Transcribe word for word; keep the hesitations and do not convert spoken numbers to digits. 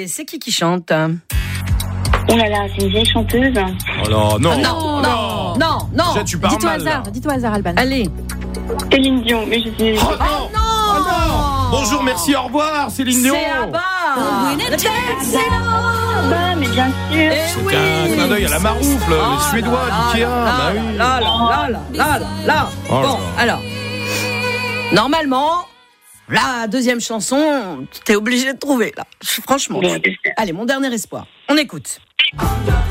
Et c'est qui qui chante? Oh là là, c'est une vieille chanteuse. Oh là, non. Non, non, non, non. Déjà, tu pars Dis-toi mal, hasard, là. dis-toi hasard, Alban. Allez. Céline Dion, mais je suis... Oh non. Oh non. Bonjour, merci, au revoir, Céline Dion. C'est Abba. Ah, mais bien sûr. Eh C'était oui. un clin d'œil à la Maroufle, Oh les Suédois, là d'Ikea. là Bah là oui. là là là là là là. Oh là Bon, là. alors. Normalement, la deuxième chanson, t'es obligé de trouver, là. Franchement. Bon, j'espère. Allez, mon dernier espoir. On écoute.